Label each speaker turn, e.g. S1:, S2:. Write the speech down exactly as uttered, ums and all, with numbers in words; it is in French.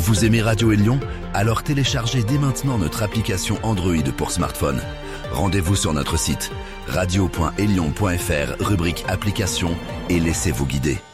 S1: Vous aimez Radio Élion? Alors téléchargez dès maintenant notre application Android pour smartphone. Rendez-vous sur notre site radio point élion point f r, rubrique application, et laissez-vous guider.